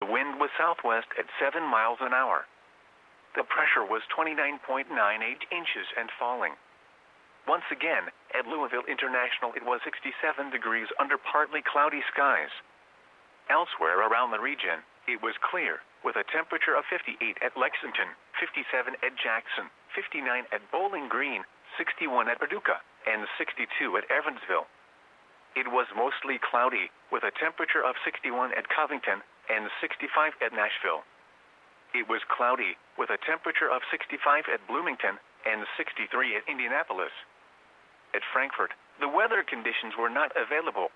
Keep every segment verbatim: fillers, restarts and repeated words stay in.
wind was southwest at seven miles an hour. The pressure was twenty-nine point nine eight inches and falling. Once again, at Louisville International it was sixty-seven degrees under partly cloudy skies. Elsewhere around the region, it was clear, with a temperature of fifty-eight at Lexington, fifty-seven at Jackson, fifty-nine at Bowling Green, sixty-one at Paducah, and sixty-two at Evansville. It was mostly cloudy, with a temperature of sixty-one at Covington and sixty-five at Nashville. It was cloudy, with a temperature of sixty-five at Bloomington and sixty-three at Indianapolis. At Frankfort, the weather conditions were not available.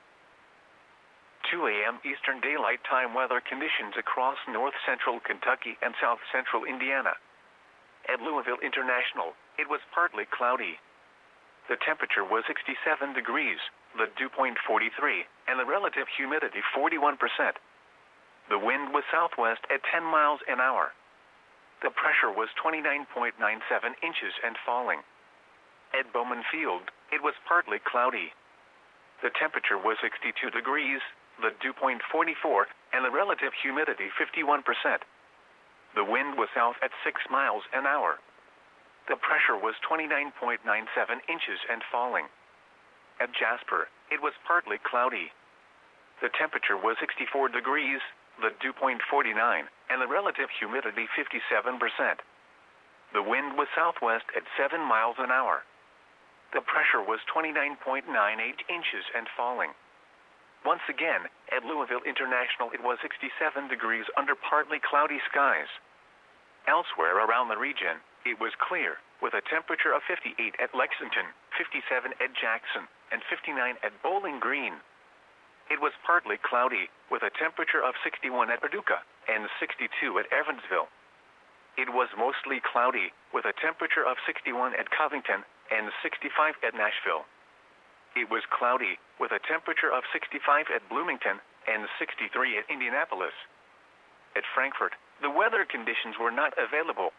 two a m Eastern Daylight Time weather conditions across north-central Kentucky and south-central Indiana. At Louisville International, it was partly cloudy. The temperature was sixty-seven degrees, the dew point forty-three, and the relative humidity forty-one percent. The wind was southwest at ten miles an hour. The pressure was twenty-nine point nine seven inches and falling. At Bowman Field, it was partly cloudy. The temperature was sixty-two degrees, the dew point forty-four, and the relative humidity fifty-one percent. The wind was south at six miles an hour. The pressure was twenty-nine point nine seven inches and falling. At Jasper, it was partly cloudy. The temperature was sixty-four degrees, the dew point forty-nine, and the relative humidity fifty-seven percent. The wind was southwest at seven miles an hour. The pressure was twenty-nine point nine eight inches and falling. Once again, at Louisville International it was sixty-seven degrees under partly cloudy skies. Elsewhere around the region, it was clear, with a temperature of fifty-eight at Lexington, fifty-seven at Jackson, and fifty-nine at Bowling Green. It was partly cloudy, with a temperature of sixty-one at Paducah and sixty-two at Evansville. It was mostly cloudy, with a temperature of sixty-one at Covington and sixty-five at Nashville. It was cloudy, with a temperature of sixty-five at Bloomington and sixty-three at Indianapolis. At Frankfort, the weather conditions were not available.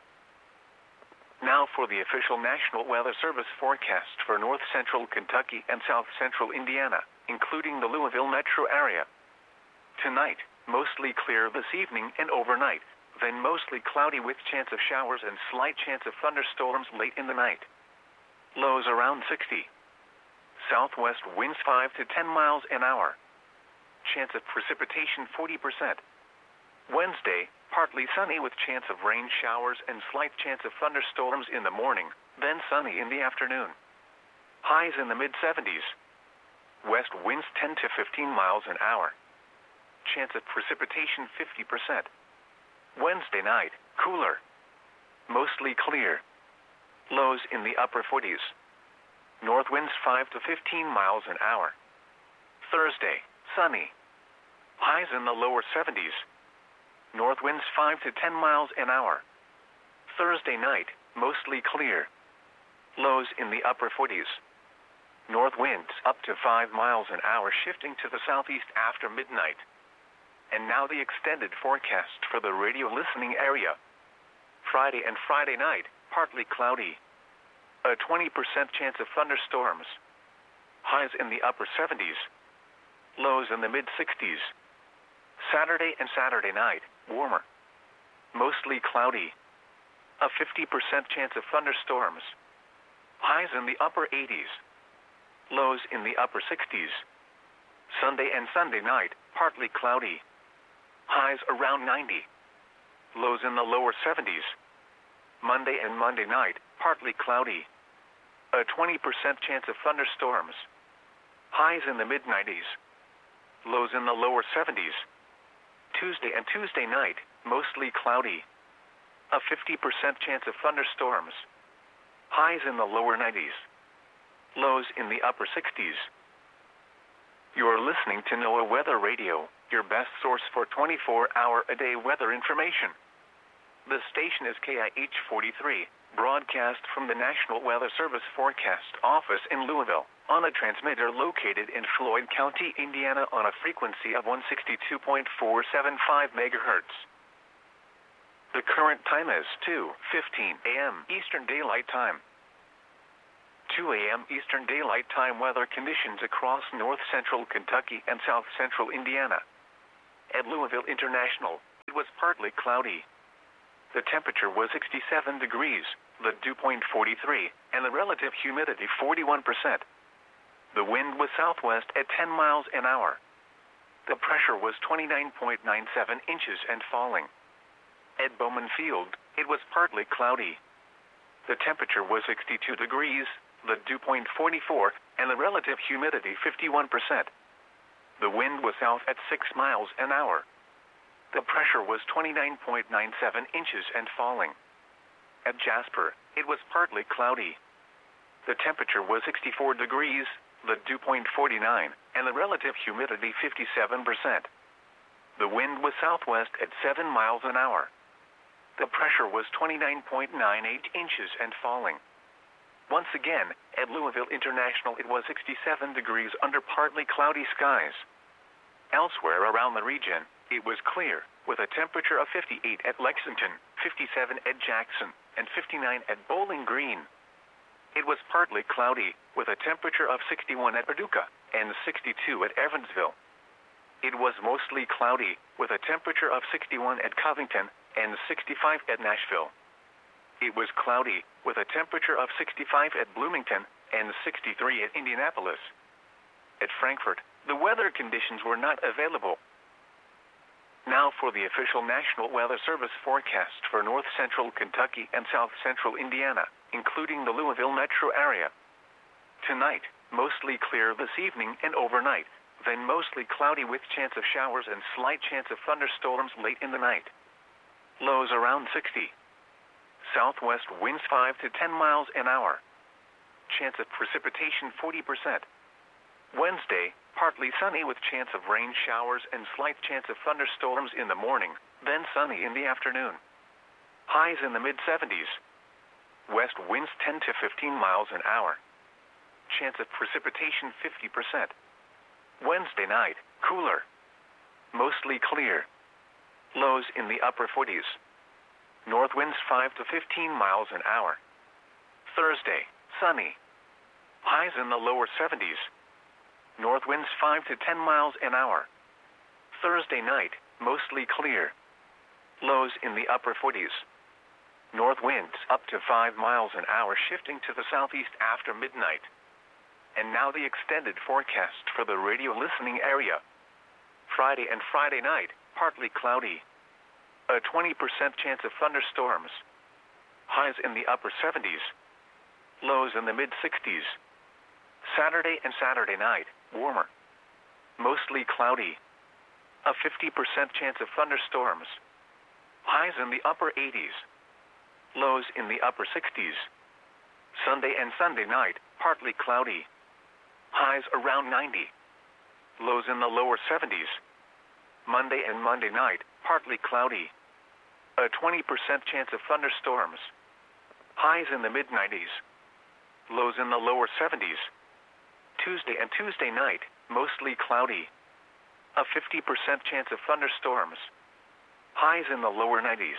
Now for the official National Weather Service forecast for north-central Kentucky and south-central Indiana, including the Louisville metro area. Tonight, mostly clear this evening and overnight, then mostly cloudy with chance of showers and slight chance of thunderstorms late in the night. Lows around sixty. Southwest winds five to ten miles an hour. Chance of precipitation forty percent. Wednesday, partly sunny with chance of rain showers and slight chance of thunderstorms in the morning, then sunny in the afternoon. Highs in the mid seventies. West winds ten to fifteen miles an hour. Chance of precipitation fifty percent. Wednesday night, cooler. Mostly clear. Lows in the upper forties. North winds five to fifteen miles an hour. Thursday, sunny. Highs in the lower seventies. North winds five to ten miles an hour. Thursday night, mostly clear. Lows in the upper forties. North winds up to five miles an hour shifting to the southeast after midnight. And now the extended forecast for the radio listening area. Friday and Friday night, partly cloudy. A twenty percent chance of thunderstorms. Highs in the upper seventies. Lows in the mid sixties. Saturday and Saturday night, warmer. Mostly cloudy. A fifty percent chance of thunderstorms. Highs in the upper eighties. Lows in the upper sixties. Sunday and Sunday night, partly cloudy. Highs around ninety. Lows in the lower seventies. Monday and Monday night, partly cloudy. A twenty percent chance of thunderstorms. Highs in the mid nineties. Lows in the lower seventies. Tuesday and Tuesday night, mostly cloudy. A fifty percent chance of thunderstorms. Highs in the lower nineties. Lows in the upper sixties. You are listening to NOAA Weather Radio, your best source for twenty-four hour a day weather information. The station is K I H forty-three, broadcast from the National Weather Service Forecast Office in Louisville, on a transmitter located in Floyd County, Indiana on a frequency of one sixty-two point four seven five megahertz. The current time is two fifteen a m Eastern Daylight Time. two a m Eastern Daylight Time weather conditions across north-central Kentucky and south-central Indiana. At Louisville International, it it was partly cloudy. The temperature was sixty-seven degrees, the dew point forty-three, and the relative humidity forty-one percent. The wind was southwest at ten miles an hour. The pressure was twenty-nine point nine seven inches and falling. At Bowman Field, it was partly cloudy. The temperature was sixty-two degrees, the dew point forty-four, and the relative humidity fifty-one percent. The wind was south at six miles an hour. The pressure was twenty-nine point nine seven inches and falling. At Jasper, it was partly cloudy. The temperature was sixty-four degrees, the dew point forty-nine, and the relative humidity fifty-seven percent. The wind was southwest at seven miles an hour. The pressure was twenty-nine point nine eight inches and falling. Once again, at Louisville International it was sixty-seven degrees under partly cloudy skies. Elsewhere around the region, it was clear, with a temperature of fifty-eight at Lexington, fifty-seven at Jackson, and fifty-nine at Bowling Green. It was partly cloudy, with a temperature of sixty-one at Paducah, and sixty-two at Evansville. It was mostly cloudy, with a temperature of sixty-one at Covington, and sixty-five at Nashville. It was cloudy, with a temperature of sixty-five at Bloomington, and sixty-three at Indianapolis. At Frankfort, the weather conditions were not available. Now for the official National Weather Service forecast for north central Kentucky and south central Indiana, including the Louisville metro area. Tonight, mostly clear this evening and overnight, then mostly cloudy with chance of showers and slight chance of thunderstorms late in the night. Lows around sixty. Southwest winds five to ten miles an hour. Chance of precipitation forty percent. Wednesday, partly sunny with chance of rain showers and slight chance of thunderstorms in the morning, then sunny in the afternoon. Highs in the mid seventies. West winds ten to fifteen miles an hour. Chance of precipitation fifty percent. Wednesday night, cooler. Mostly clear. Lows in the upper forties. North winds five to fifteen miles an hour. Thursday, sunny. Highs in the lower seventies. North winds five to ten miles an hour. Thursday night, mostly clear. Lows in the upper forties. North winds up to five miles an hour shifting to the southeast after midnight. And now the extended forecast for the radio listening area. Friday and Friday night, partly cloudy. A twenty percent chance of thunderstorms. Highs in the upper seventies. Lows in the mid sixties. Saturday and Saturday night, warmer. Mostly cloudy. A fifty percent chance of thunderstorms. Highs in the upper eighties. Lows in the upper sixties. Sunday and Sunday night, partly cloudy. Highs around ninety. Lows in the lower seventies. Monday and Monday night, partly cloudy. A twenty percent chance of thunderstorms. Highs in the mid nineties. Lows in the lower seventies. Tuesday and Tuesday night, mostly cloudy. A fifty percent chance of thunderstorms. Highs in the lower nineties.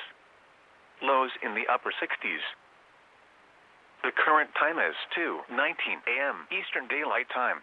Lows in the upper sixties. The current time is two nineteen a m Eastern Daylight Time.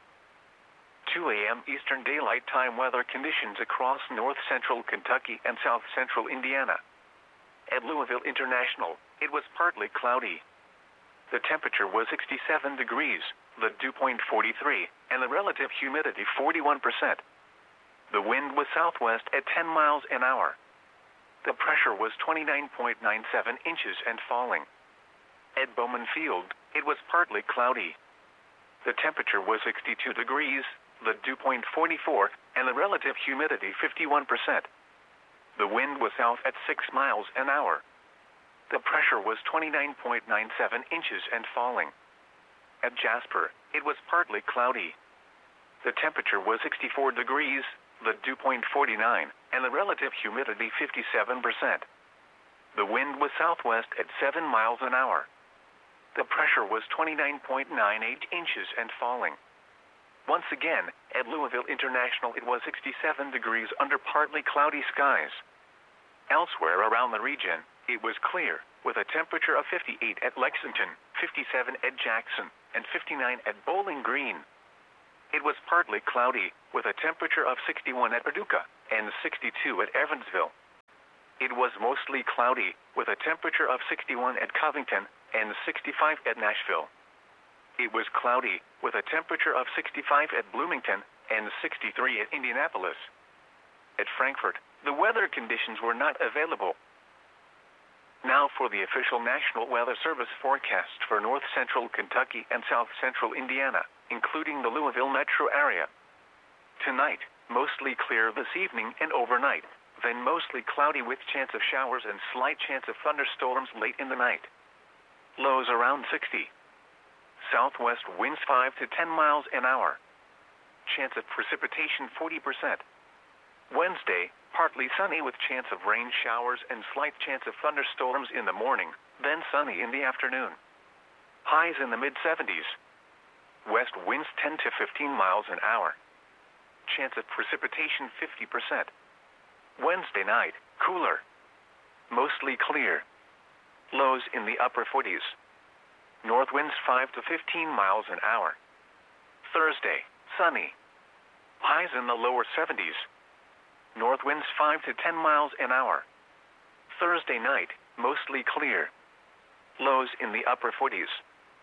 two a m Eastern Daylight Time weather conditions across north central Kentucky and south central Indiana. At Louisville International, it was partly cloudy. The temperature was sixty-seven degrees, the dew point forty-three, and the relative humidity forty-one percent. The wind was southwest at ten miles an hour. The pressure was twenty-nine point nine seven inches and falling. At Bowman Field, it was partly cloudy. The temperature was sixty-two degrees, the dew point forty-four, and the relative humidity fifty-one percent. The wind was south at six miles an hour. The pressure was twenty-nine point nine seven inches and falling. At Jasper, it was partly cloudy. The temperature was sixty-four degrees, the dew point forty-nine, and the relative humidity fifty-seven percent. The wind was southwest at seven miles an hour. The pressure was twenty-nine point nine eight inches and falling. Once again, at Louisville International it was sixty-seven degrees under partly cloudy skies. Elsewhere around the region, it was clear, with a temperature of fifty-eight at Lexington, fifty-seven at Jackson, and fifty-nine at Bowling Green. It was partly cloudy, with a temperature of sixty-one at Paducah, and sixty-two at Evansville. it was mostly cloudy, with a temperature of sixty-one at Covington and sixty-five at Nashville. It was cloudy, with a temperature of sixty-five at Bloomington and sixty-three at Indianapolis. At Frankfort, the weather conditions were not available. Now for the official National Weather Service forecast for north central Kentucky and south central Indiana, including the Louisville metro area. Tonight, mostly clear this evening and overnight, then mostly cloudy with chance of showers and slight chance of thunderstorms late in the night. Lows around sixty. Southwest winds five to ten miles an hour. Chance of precipitation forty percent. Wednesday, partly sunny with chance of rain showers and slight chance of thunderstorms in the morning, then sunny in the afternoon. Highs in the mid seventies. West winds ten to fifteen miles an hour. Chance of precipitation fifty percent. Wednesday night, cooler. Mostly clear. Lows in the upper forties. North winds five to fifteen miles an hour. Thursday, sunny. Highs in the lower seventies. North winds five to ten miles an hour. Thursday night, mostly clear. Lows in the upper forties.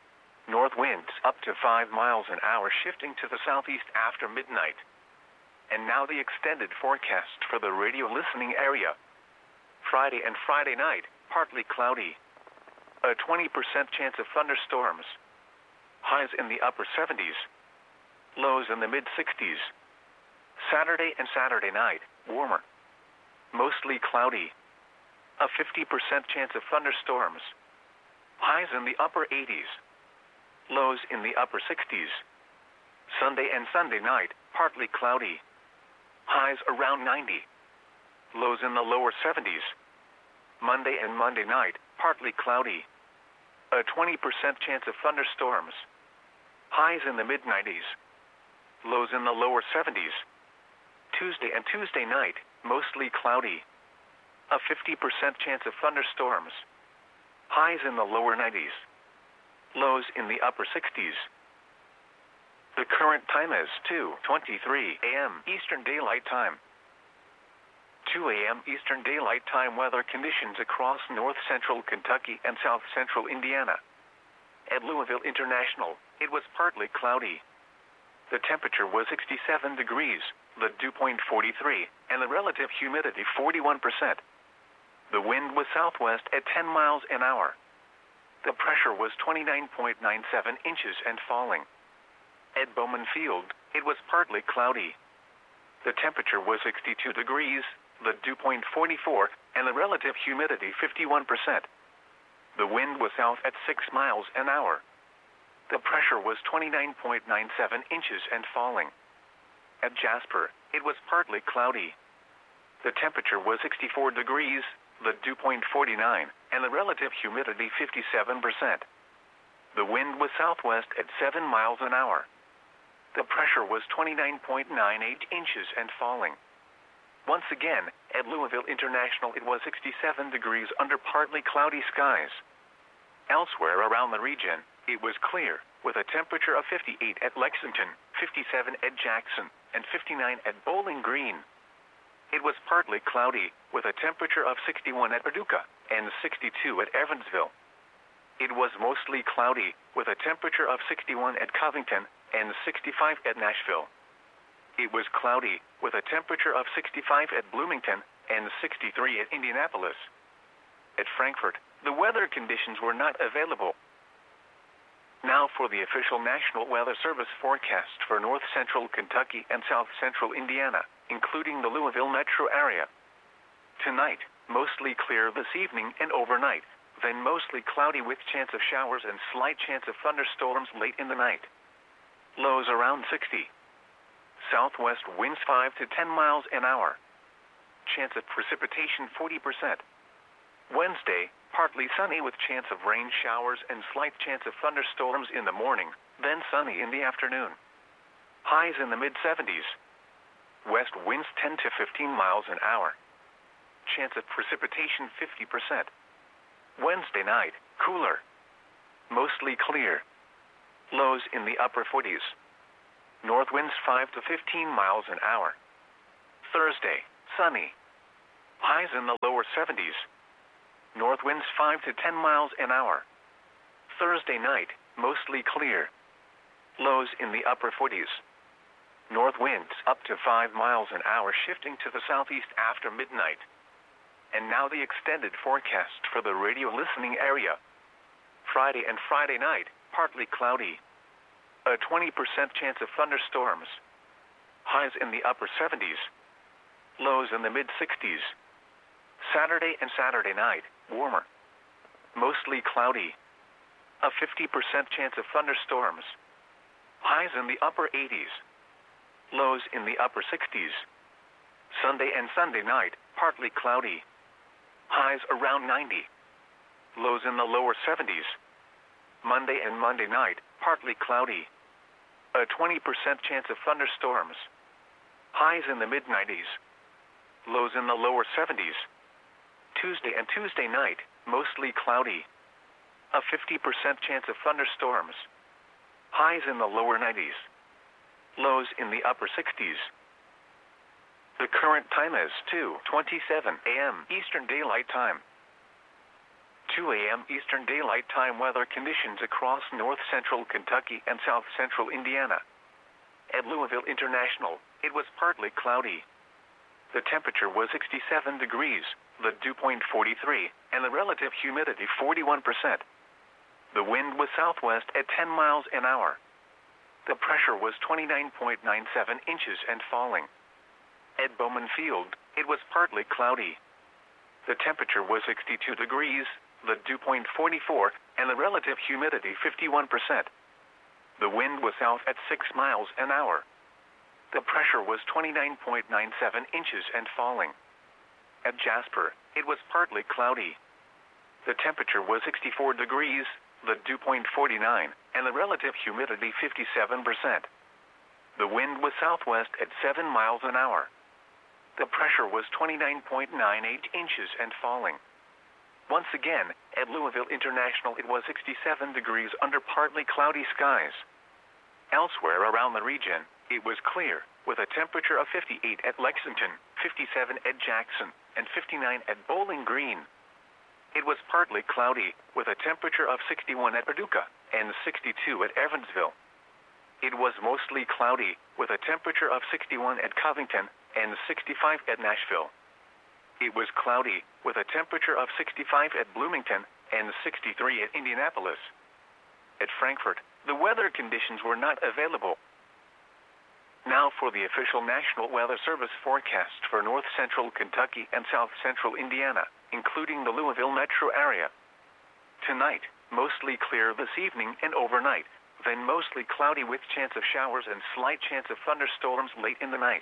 North winds up to five miles an hour, shifting to the southeast after midnight. And now the extended forecast for the radio listening area. Friday and Friday night, partly cloudy. A twenty percent chance of thunderstorms. Highs in the upper seventies. Lows in the mid sixties. Saturday and Saturday night, warmer. Mostly cloudy. A fifty percent chance of thunderstorms. Highs in the upper eighties. Lows in the upper sixties. Sunday and Sunday night, partly cloudy. Highs around ninety. Lows in the lower seventies. Monday and Monday night, partly cloudy. A twenty percent chance of thunderstorms. Highs in the mid nineties. Lows in the lower seventies. Tuesday and Tuesday night, mostly cloudy. A fifty percent chance of thunderstorms. Highs in the lower nineties. Lows in the upper sixties. The current time is two twenty-three a m Eastern Daylight Time. two a m Eastern Daylight Time weather conditions across north central Kentucky and south central Indiana. At Louisville International, it was partly cloudy. The temperature was sixty-seven degrees, the dew point forty-three, and the relative humidity forty-one percent. The wind was southwest at ten miles an hour. The pressure was twenty-nine point nine seven inches and falling. At Bowman Field, it was partly cloudy. The temperature was sixty-two degrees, the dew point forty-four, and the relative humidity fifty-one percent. The wind was south at six miles an hour. The pressure was twenty-nine point nine seven inches and falling. At Jasper, it was partly cloudy. The temperature was sixty-four degrees, the dew point forty-nine, and the relative humidity fifty-seven percent. The wind was southwest at seven miles an hour. The pressure was twenty-nine point nine eight inches and falling. Once again, at Louisville International, it was sixty-seven degrees under partly cloudy skies. Elsewhere around the region, it was clear, with a temperature of fifty-eight at Lexington, fifty-seven at Jackson, and fifty-nine at Bowling Green. It was partly cloudy, with a temperature of sixty-one at Paducah and sixty-two at Evansville. It was mostly cloudy, with a temperature of sixty-one at Covington and sixty-five at Nashville. It was cloudy, with a temperature of sixty-five at Bloomington and sixty-three at Indianapolis. At Frankfort, the weather conditions were not available. Now for the official National Weather Service forecast for north central Kentucky and south central Indiana, including the Louisville metro area. Tonight, mostly clear this evening and overnight, then mostly cloudy with chance of showers and slight chance of thunderstorms late in the night. Lows around sixty. Southwest winds five to ten miles an hour. Chance of precipitation forty percent. Wednesday, partly sunny with chance of rain showers and slight chance of thunderstorms in the morning, then sunny in the afternoon. Highs in the mid seventies. West winds ten to fifteen miles an hour. Chance of precipitation fifty percent. Wednesday night, cooler. Mostly clear. Lows in the upper forties. North winds five to fifteen miles an hour. Thursday, sunny. Highs in the lower seventies. North winds five to ten miles an hour. Thursday night, mostly clear. Lows in the upper forties. North winds up to five miles an hour, shifting to the southeast after midnight. And now the extended forecast for the radio listening area. Friday and Friday night, partly cloudy. A twenty percent chance of thunderstorms. Highs in the upper seventies. Lows in the mid-sixties. Saturday and Saturday night, warmer. Mostly cloudy. A fifty percent chance of thunderstorms. Highs in the upper eighties. Lows in the upper sixties. Sunday and Sunday night, partly cloudy. Highs around ninety. Lows in the lower seventies. Monday and Monday night, partly cloudy. A twenty percent chance of thunderstorms. Highs in the mid-nineties. Lows in the lower seventies. Tuesday and Tuesday night, mostly cloudy. A fifty percent chance of thunderstorms. Highs in the lower nineties. Lows in the upper sixties. The current time is two twenty-seven a m Eastern Daylight Time. two a m Eastern Daylight Time weather conditions across north central Kentucky and south central Indiana. At Louisville International, it was partly cloudy. The temperature was sixty-seven degrees, the dew point forty-three, and the relative humidity forty-one percent. The wind was southwest at ten miles an hour. The pressure was twenty-nine point nine seven inches and falling. At Bowman Field, it was partly cloudy. The temperature was sixty-two degrees, the dew point forty-four, and the relative humidity fifty-one percent. The wind was south at six miles an hour. The pressure was twenty-nine point nine seven inches and falling. At Jasper, it was partly cloudy. The temperature was sixty-four degrees, the dew point forty-nine, and the relative humidity fifty-seven percent. The wind was southwest at seven miles an hour. The pressure was twenty-nine point nine eight inches and falling. Once again, at Louisville International it was sixty-seven degrees under partly cloudy skies. Elsewhere around the region, it was clear, with a temperature of fifty-eight at Lexington, fifty-seven at Jackson, and fifty-nine at Bowling Green. It was partly cloudy, with a temperature of sixty-one at Paducah and sixty-two at Evansville. It was mostly cloudy, with a temperature of sixty-one at Covington and sixty-five at Nashville. It was cloudy, with a temperature of sixty-five at Bloomington and sixty-three at Indianapolis. At Frankfort, the weather conditions were not available. Now for the official National Weather Service forecast for north central Kentucky and south central Indiana, including the Louisville metro area. Tonight, mostly clear this evening and overnight, then mostly cloudy with chance of showers and slight chance of thunderstorms late in the night.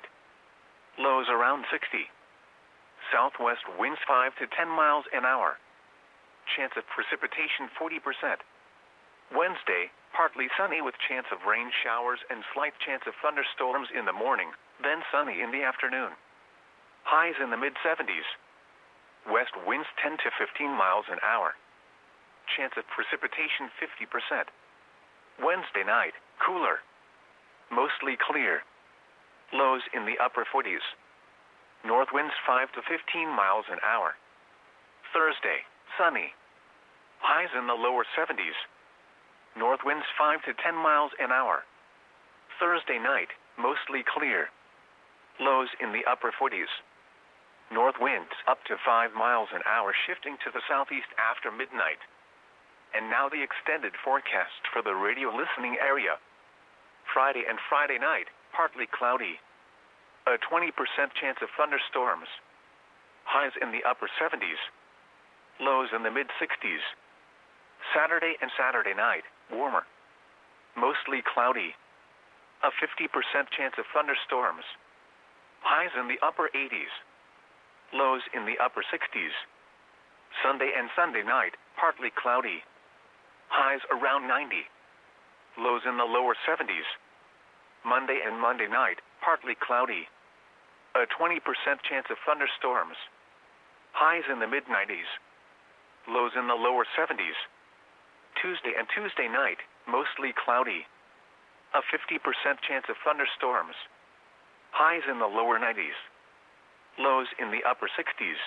Lows around sixty. Southwest winds five to ten miles an hour. Chance of precipitation forty percent. Wednesday, partly sunny with chance of rain showers and slight chance of thunderstorms in the morning, then sunny in the afternoon. Highs in the mid-seventies. West winds ten to fifteen miles an hour. Chance of precipitation fifty percent. Wednesday night, cooler. Mostly clear. Lows in the upper forties. North winds five to fifteen miles an hour. Thursday, sunny. Highs in the lower seventies. North winds five to ten miles an hour. Thursday night, mostly clear. Lows in the upper forties. North winds up to five miles an hour, shifting to the southeast after midnight. And now the extended forecast for the radio listening area. Friday and Friday night, partly cloudy. A twenty percent chance of thunderstorms. Highs in the upper seventies. Lows in the mid-sixties. Saturday and Saturday night, warmer. Mostly cloudy. A fifty percent chance of thunderstorms. Highs in the upper eighties. Lows in the upper sixties. Sunday and Sunday night, partly cloudy. Highs around ninety. Lows in the lower seventies. Monday and Monday night, partly cloudy. A twenty percent chance of thunderstorms. Highs in the mid-nineties. Lows in the lower seventies. Tuesday and Tuesday night, mostly cloudy. A fifty percent chance of thunderstorms. Highs in the lower nineties. Lows in the upper sixties.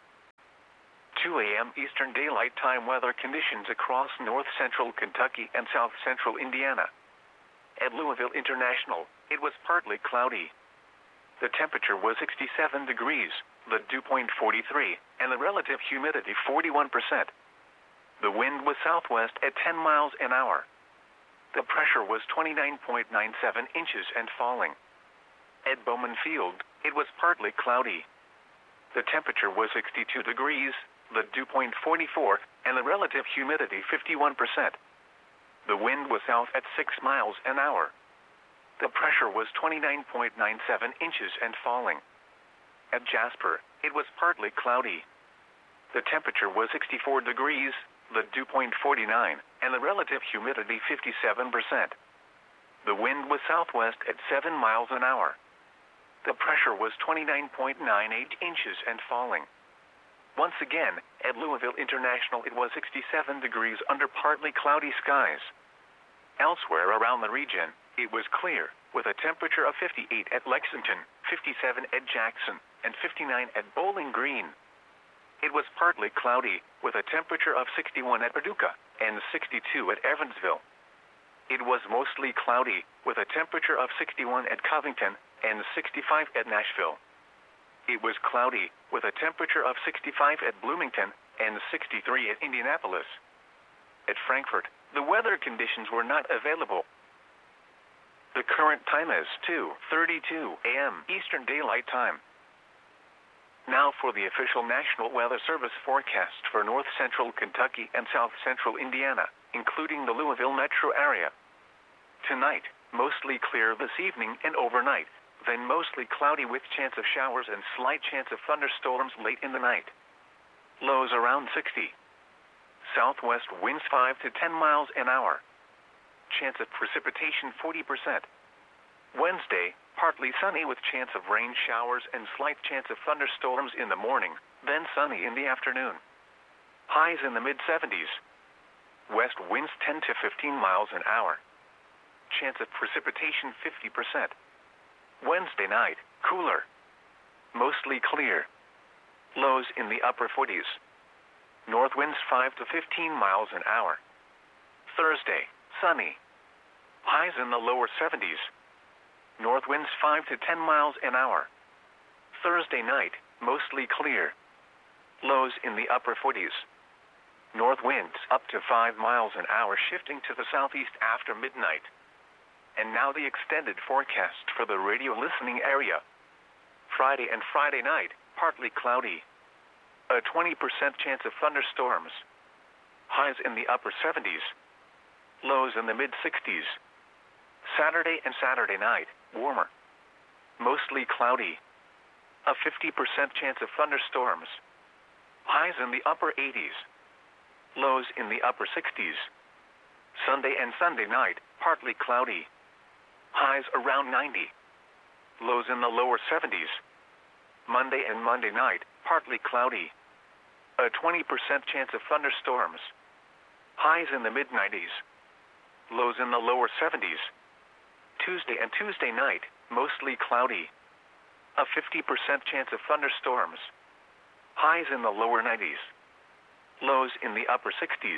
two a m Eastern Daylight Time weather conditions across north-central Kentucky and south-central Indiana. At Louisville International, it was partly cloudy. The temperature was sixty-seven degrees, the dew point forty-three, and the relative humidity forty-one percent. The wind was southwest at ten miles an hour. The pressure was twenty-nine point nine seven inches and falling. At Bowman Field, it was partly cloudy. The temperature was sixty-two degrees, the dew point forty-four, and the relative humidity fifty-one percent. The wind was south at six miles an hour. The pressure was twenty-nine point nine seven inches and falling. At Jasper, it was partly cloudy. The temperature was sixty-four degrees, the dew point forty-nine, and the relative humidity fifty-seven percent. The wind was southwest at seven miles an hour. The pressure was twenty-nine point nine eight inches and falling. Once again, at Louisville International it was sixty-seven degrees under partly cloudy skies. Elsewhere around the region, it was clear, with a temperature of fifty-eight at Lexington, fifty-seven at Jackson, and fifty-nine at Bowling Green. It was partly cloudy, with a temperature of sixty-one at Paducah, and sixty-two at Evansville. It was mostly cloudy, with a temperature of sixty-one at Covington, and sixty-five at Nashville. It was cloudy, with a temperature of sixty-five at Bloomington, and sixty-three at Indianapolis. At Frankfort, the weather conditions were not available. The current time is two thirty-two a m Eastern Daylight Time. Now for the official National Weather Service forecast for north-central Kentucky and south-central Indiana, including the Louisville metro area. Tonight, mostly clear this evening and overnight, then mostly cloudy with chance of showers and slight chance of thunderstorms late in the night. Lows around sixty. Southwest winds five to ten miles an hour. Chance of precipitation forty percent. Wednesday, partly sunny with chance of rain showers and slight chance of thunderstorms in the morning, then sunny in the afternoon. Highs in the mid seventies. West winds ten to fifteen miles an hour. Chance of precipitation fifty percent. Wednesday night, cooler. Mostly clear. Lows in the upper forties. North winds five to fifteen miles an hour. Thursday, sunny. Highs in the lower seventies. North winds five to ten miles an hour. Thursday night, mostly clear. Lows in the upper forties. North winds up to five miles an hour shifting to the southeast after midnight. And now the extended forecast for the radio listening area. Friday and Friday night, partly cloudy. A twenty percent chance of thunderstorms. Highs in the upper seventies. Lows in the mid sixties. Saturday and Saturday night, warmer. Mostly cloudy. A fifty percent chance of thunderstorms. Highs in the upper eighties. Lows in the upper sixties. Sunday and Sunday night, partly cloudy. Highs around ninety. Lows in the lower seventies. Monday and Monday night, partly cloudy. A twenty percent chance of thunderstorms. Highs in the mid nineties. Lows in the lower seventies. Tuesday and Tuesday night, mostly cloudy. A fifty percent chance of thunderstorms. Highs in the lower nineties. Lows in the upper sixties.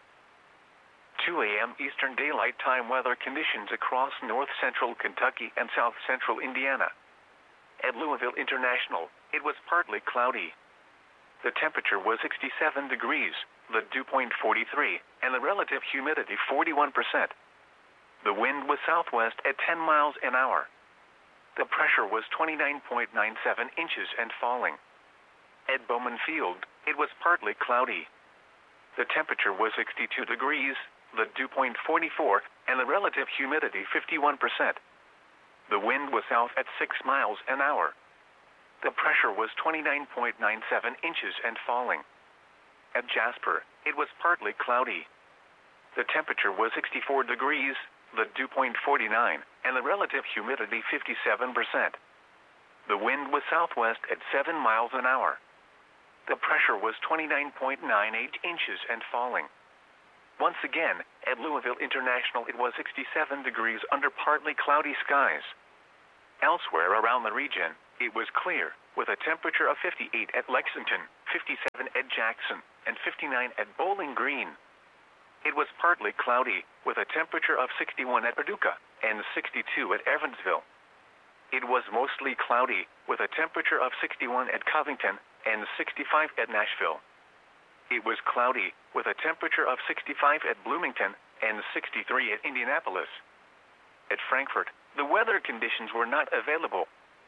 two a m Eastern Daylight Time weather conditions across north-central Kentucky and south-central Indiana. At Louisville International, it was partly cloudy. The temperature was sixty-seven degrees, the dew point forty-three, and the relative humidity forty-one percent. The wind was southwest at ten miles an hour. The pressure was twenty-nine point nine seven inches and falling. At Bowman Field, it was partly cloudy. The temperature was sixty-two degrees, the dew point forty-four, and the relative humidity fifty-one percent. The wind was south at six miles an hour. The pressure was twenty-nine point nine seven inches and falling. At Jasper, it was partly cloudy. The temperature was sixty-four degrees, the dew point forty-nine, and the relative humidity fifty-seven percent. The wind was southwest at seven miles an hour. The pressure was twenty-nine point nine eight inches and falling. Once again, at Louisville International it was sixty-seven degrees under partly cloudy skies. Elsewhere around the region, it was clear, with a temperature of fifty-eight at Lexington, fifty-seven at Jackson, and fifty-nine at Bowling Green. It was partly cloudy, with a temperature of sixty-one at Paducah and sixty-two at Evansville. It was mostly cloudy, with a temperature of sixty-one at Covington and sixty-five at Nashville. It was cloudy, with a temperature of sixty-five at Bloomington and sixty-three at Indianapolis. At Frankfort, the weather conditions were not available.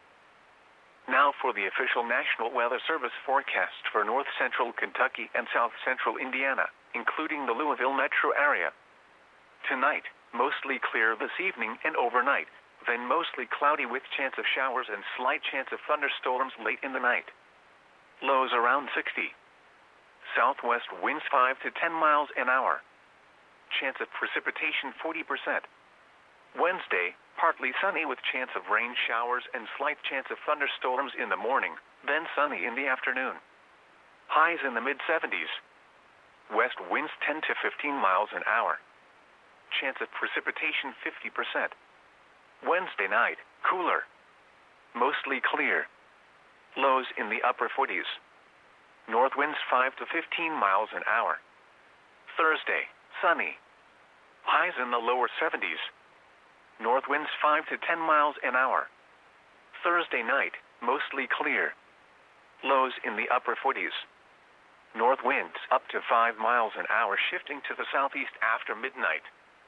Now for the official National Weather Service forecast for north central Kentucky and south central Indiana, including the Louisville metro area. Tonight, mostly clear this evening and overnight, then mostly cloudy with chance of showers and slight chance of thunderstorms late in the night. Lows around sixty. Southwest winds five to ten miles an hour. Chance of precipitation forty percent. Wednesday, partly sunny with chance of rain showers and slight chance of thunderstorms in the morning, then sunny in the afternoon. Highs in the mid seventies. West winds ten to fifteen miles an hour. Chance of precipitation fifty percent. Wednesday night, cooler. Mostly clear. Lows in the upper forties. North winds five to fifteen miles an hour. Thursday, sunny. Highs in the lower seventies. North winds five to ten miles an hour. Thursday night, mostly clear. Lows in the upper forties. North winds up to five miles an hour, shifting to the southeast after midnight.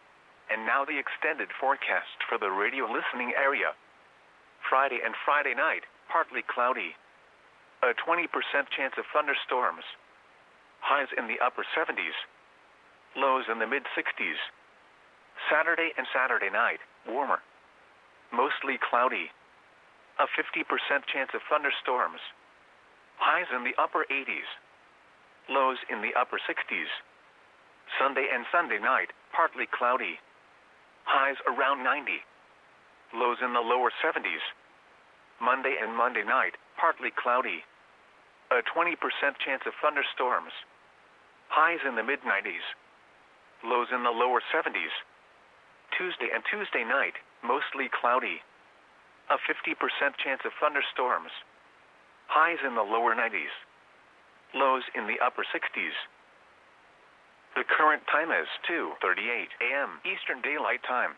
And now the extended forecast for the radio listening area. Friday and Friday night, partly cloudy. A twenty percent chance of thunderstorms. Highs in the upper seventies. Lows in the mid sixties. Saturday and Saturday night, warmer. Mostly cloudy. A fifty percent chance of thunderstorms. Highs in the upper eighties. Lows in the upper sixties. Sunday and Sunday night, partly cloudy. Highs around ninety. Lows in the lower seventies. Monday and Monday night, partly cloudy. A twenty percent chance of thunderstorms. Highs in the mid nineties. Lows in the lower seventies. Tuesday and Tuesday night, mostly cloudy. A fifty percent chance of thunderstorms. Highs in the lower nineties. Lows in the upper sixties. The current time is two thirty-eight a m Eastern Daylight Time.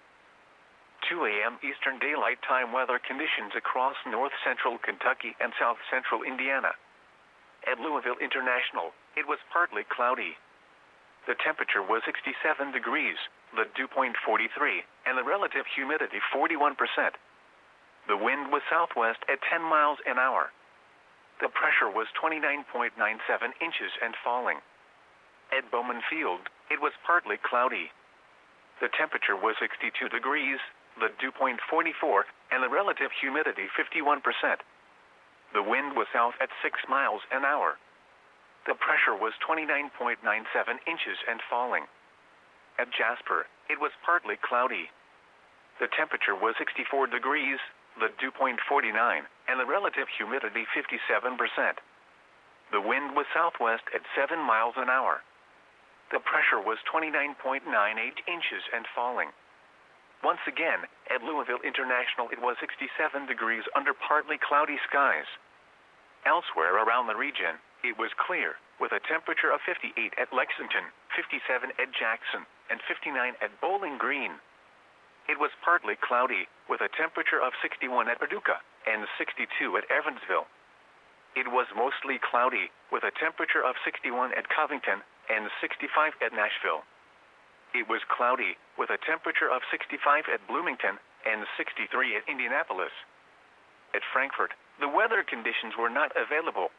two a m Eastern Daylight Time weather conditions across north central Kentucky and south central Indiana. At Louisville International, it was partly cloudy. The temperature was sixty-seven degrees, the dew point forty-three, and the relative humidity forty-one percent. The wind was southwest at ten miles an hour. The pressure was twenty-nine point nine seven inches and falling. At Bowman Field, it was partly cloudy. The temperature was sixty-two degrees, the dew point forty-four, and the relative humidity fifty-one percent. The wind was south at six miles an hour. The pressure was twenty-nine point nine seven inches and falling. At Jasper, it was partly cloudy. The temperature was sixty-four degrees, the dew point forty-nine, and the relative humidity fifty-seven percent. The wind was southwest at seven miles an hour. The pressure was twenty-nine point nine eight inches and falling. Once again, at Louisville International, it was sixty-seven degrees under partly cloudy skies. Elsewhere around the region, it was clear, with a temperature of fifty-eight at Lexington, fifty-seven at Jackson, and fifty-nine at Bowling Green. It was partly cloudy, with a temperature of sixty-one at Paducah and sixty-two at Evansville. It was mostly cloudy, with a temperature of sixty-one at Covington and sixty-five at Nashville. It was cloudy, with a temperature of sixty-five at Bloomington and sixty-three at Indianapolis. At Frankfort, the weather conditions were not available.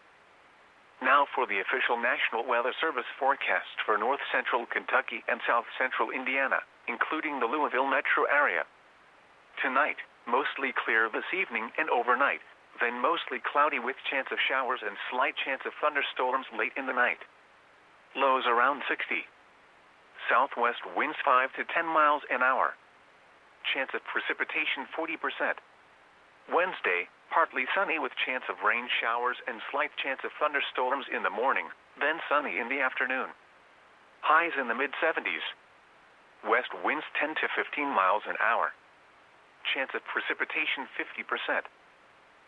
Now for the official National Weather Service forecast for north central Kentucky and south central Indiana, including the Louisville metro area. Tonight, mostly clear this evening and overnight, then mostly cloudy with chance of showers and slight chance of thunderstorms late in the night. Lows around sixty. Southwest winds five to ten miles an hour. Chance of precipitation forty percent. Wednesday, partly sunny with chance of rain showers and slight chance of thunderstorms in the morning, then sunny in the afternoon. Highs in the mid seventies. West winds ten to fifteen miles an hour. Chance of precipitation fifty percent.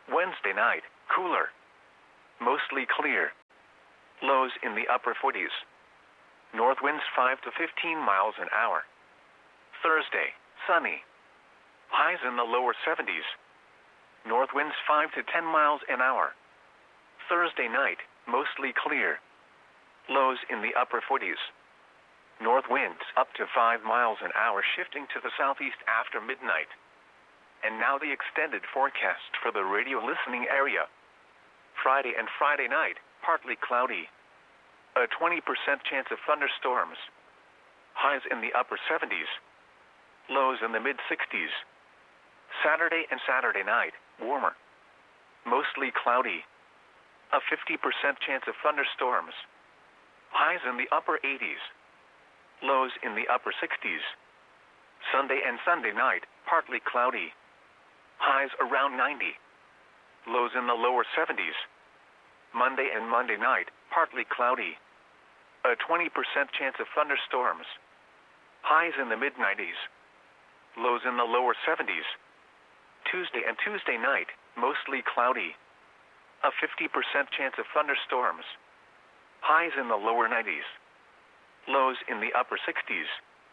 Wednesday night, cooler. Mostly clear. Lows in the upper forties. North winds five to fifteen miles an hour. Thursday, sunny. Highs in the lower seventies. North winds five to ten miles an hour. Thursday night, mostly clear. Lows in the upper forties. North winds up to five miles an hour, shifting to the southeast after midnight. And now the extended forecast for the radio listening area. Friday and Friday night, partly cloudy. A twenty percent chance of thunderstorms. Highs in the upper seventies. Lows in the mid-sixties. Saturday and Saturday night, warmer. Mostly cloudy. A fifty percent chance of thunderstorms. Highs in the upper eighties. Lows in the upper sixties. Sunday and Sunday night, partly cloudy. Highs around ninety. Lows in the lower seventies. Monday and Monday night, partly cloudy. A twenty percent chance of thunderstorms. Highs in the mid-nineties. Lows in the lower seventies. Tuesday and Tuesday night, mostly cloudy. A fifty percent chance of thunderstorms. Highs in the lower nineties. Lows in the upper sixties.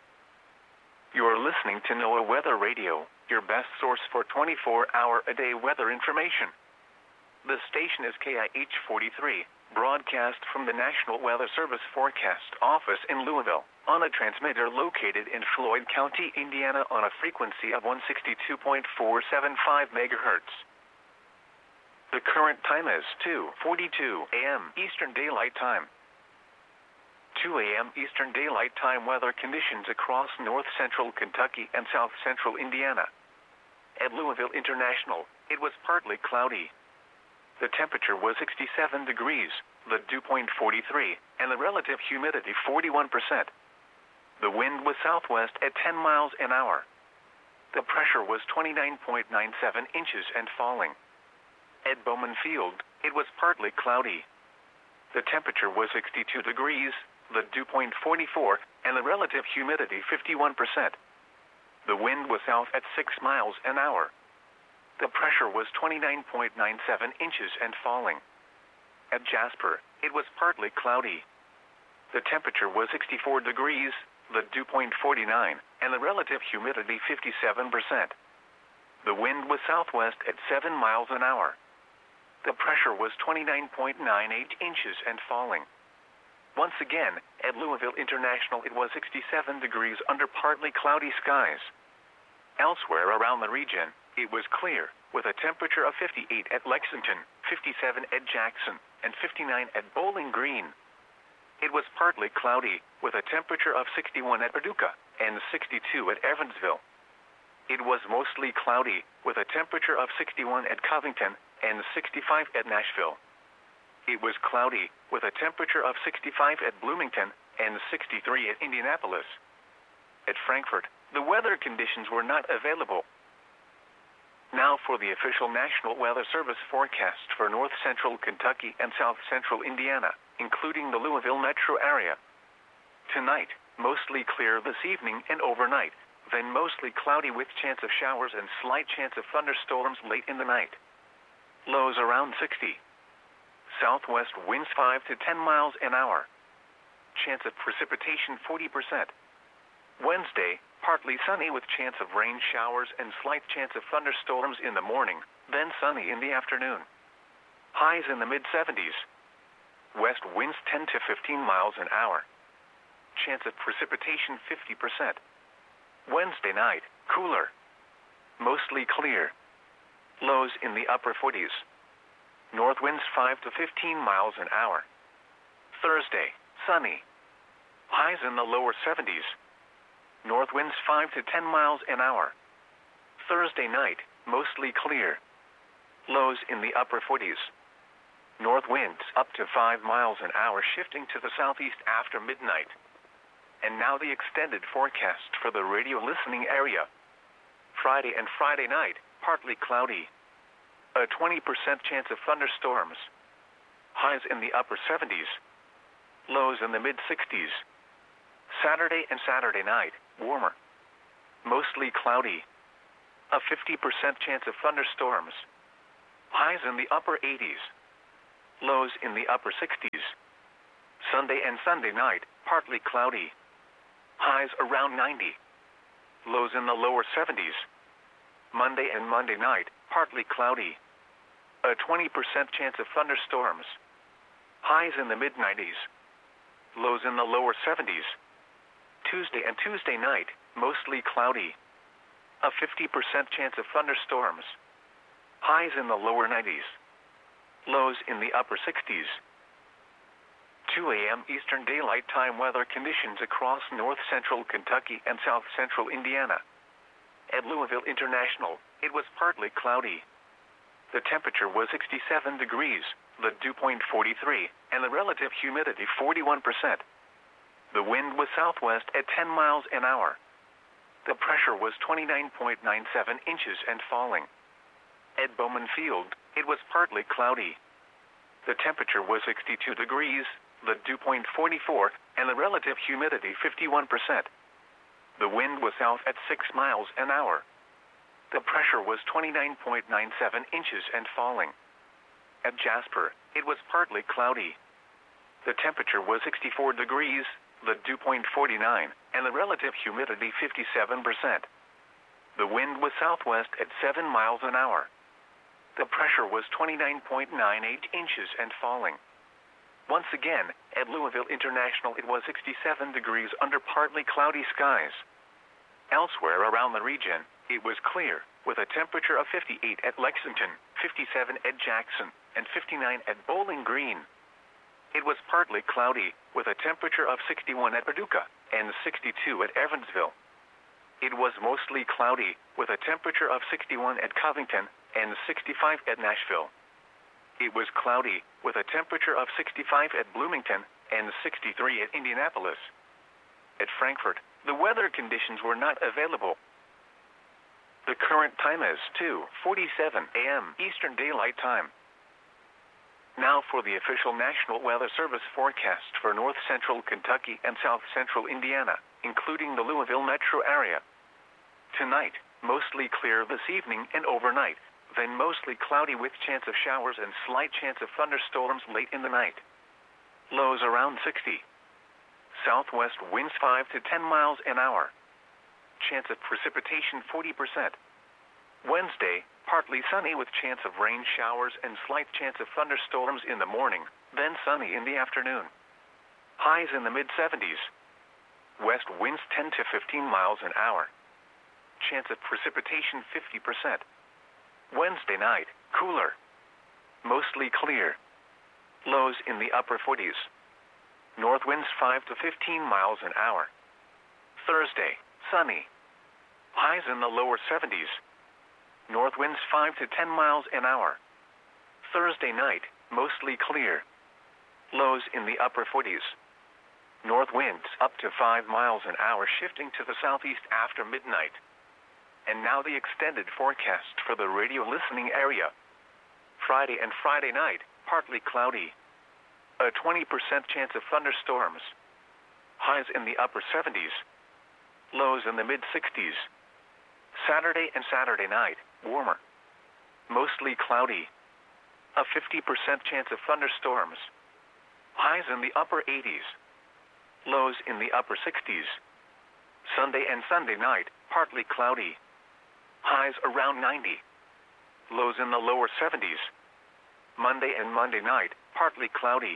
You're listening to NOAA Weather Radio, your best source for twenty-four hour a day weather information. The station is K I H forty-three, broadcast from the National Weather Service Forecast Office in Louisville, on a transmitter located in Floyd County, Indiana, on a frequency of one sixty-two point four seven five megahertz. The current time is two forty-two a m Eastern Daylight Time. two a m Eastern Daylight Time weather conditions across north central Kentucky and south central Indiana. At Louisville International, it was partly cloudy. The temperature was sixty-seven degrees, the dew point forty-three, and the relative humidity forty-one percent. The wind was southwest at ten miles an hour. The pressure was twenty-nine point nine seven inches and falling. At Bowman Field, it was partly cloudy. The temperature was sixty-two degrees, the dew point forty-four, and the relative humidity fifty-one percent. The wind was south at six miles an hour. The pressure was twenty-nine point nine seven inches and falling. At Jasper, it was partly cloudy. The temperature was sixty-four degrees, the dew point forty-nine, and the relative humidity fifty-seven percent. The wind was southwest at seven miles an hour. The pressure was twenty-nine point nine eight inches and falling. Once again, at Louisville International, it was sixty-seven degrees under partly cloudy skies. Elsewhere around the region, it was clear, with a temperature of fifty-eight at Lexington, fifty-seven at Jackson, and fifty-nine at Bowling Green. It was partly cloudy, with a temperature of sixty-one at Paducah, and sixty-two at Evansville. It was mostly cloudy, with a temperature of sixty-one at Covington, and sixty-five at Nashville. It was cloudy, with a temperature of sixty-five at Bloomington, and sixty-three at Indianapolis. At Frankfort, the weather conditions were not available. Now for the official National Weather Service forecast for north central Kentucky and south central Indiana, including the Louisville metro area. Tonight, mostly clear this evening and overnight, then mostly cloudy with chance of showers and slight chance of thunderstorms late in the night. Lows around sixty. Southwest winds five to ten miles an hour. Chance of precipitation forty percent. Wednesday, partly sunny with chance of rain showers and slight chance of thunderstorms in the morning, then sunny in the afternoon. Highs in the mid-seventies. West winds ten to fifteen miles an hour. Chance of precipitation fifty percent. Wednesday night, cooler. Mostly clear. Lows in the upper forties. North winds five to fifteen miles an hour. Thursday, sunny. Highs in the lower seventies. North winds five to ten miles an hour. Thursday night, mostly clear. Lows in the upper forties. North winds up to five miles an hour, shifting to the southeast after midnight. And now the extended forecast for the radio listening area. Friday and Friday night, partly cloudy. A twenty percent chance of thunderstorms. Highs in the upper seventies. Lows in the mid-sixties. Saturday and Saturday night, warmer. Mostly cloudy. A fifty percent chance of thunderstorms. Highs in the upper eighties. Lows in the upper sixties. Sunday and Sunday night, partly cloudy. Highs around ninety. Lows in the lower seventies. Monday and Monday night, partly cloudy. A twenty percent chance of thunderstorms. Highs in the mid nineties. Lows in the lower seventies. Tuesday and Tuesday night, mostly cloudy. A fifty percent chance of thunderstorms. Highs in the lower nineties. Lows in the upper sixties. two a m Eastern Daylight Time weather conditions across north central Kentucky and south central Indiana. At Louisville International, it was partly cloudy. The temperature was sixty-seven degrees, the dew point forty-three, and the relative humidity forty-one percent. The wind was southwest at ten miles an hour. The pressure was twenty-nine point nine seven inches and falling. At Bowman Field, it was partly cloudy. The temperature was sixty-two degrees, the dew point forty-four, and the relative humidity fifty-one percent. The wind was south at six miles an hour. The pressure was twenty-nine point nine seven inches and falling. At Jasper, it was partly cloudy. The temperature was sixty-four degrees, the dew point forty-nine, and the relative humidity fifty-seven percent. The wind was southwest at seven miles an hour. The pressure was twenty-nine point nine eight inches and falling. Once again, at Louisville International it was sixty-seven degrees under partly cloudy skies. Elsewhere around the region, it was clear, with a temperature of fifty-eight at Lexington, fifty-seven at Jackson, and fifty-nine at Bowling Green. It was partly cloudy, with a temperature of sixty-one at Paducah, and sixty-two at Evansville. It was mostly cloudy, with a temperature of sixty-one at Covington, and sixty-five at Nashville. It was cloudy, with a temperature of sixty-five at Bloomington, and sixty-three at Indianapolis. At Frankfort, the weather conditions were not available. The current time is two forty-seven a m Eastern Daylight Time. Now for the official National Weather Service forecast for north central Kentucky and south central Indiana, including the Louisville metro area. Tonight, mostly clear this evening and overnight, then mostly cloudy with chance of showers and slight chance of thunderstorms late in the night. Lows around sixty. Southwest winds five to ten miles an hour. Chance of precipitation forty percent. Wednesday, partly sunny with chance of rain showers and slight chance of thunderstorms in the morning, then sunny in the afternoon. Highs in the mid seventies. West winds ten to fifteen miles an hour. Chance of precipitation fifty percent. Wednesday night, cooler. Mostly clear. Lows in the upper forties. North winds five to fifteen miles an hour. Thursday, sunny. Highs in the lower seventies. North winds five to ten miles an hour. Thursday night, mostly clear. Lows in the upper forties. North winds up to five miles an hour shifting to the southeast after midnight. And now the extended forecast for the radio listening area. Friday and Friday night, partly cloudy. A twenty percent chance of thunderstorms. Highs in the upper seventies. Lows in the mid sixties. Saturday and Saturday night, warmer. Mostly cloudy. A fifty percent chance of thunderstorms. Highs in the upper eighties. Lows in the upper sixties. Sunday and Sunday night, partly cloudy. Highs around ninety. Lows in the lower seventies. Monday and Monday night, partly cloudy.